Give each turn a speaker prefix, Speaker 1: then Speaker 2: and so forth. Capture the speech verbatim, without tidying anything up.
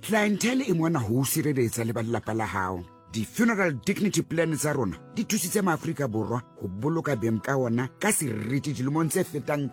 Speaker 1: clientele e mona ho sireletsa le ba lelapa la hao. Di-funeral dignity plan tsa rona di thusitse maAfrika Borwa ho boloka beng ka ona ka seriti dilemong tse fetang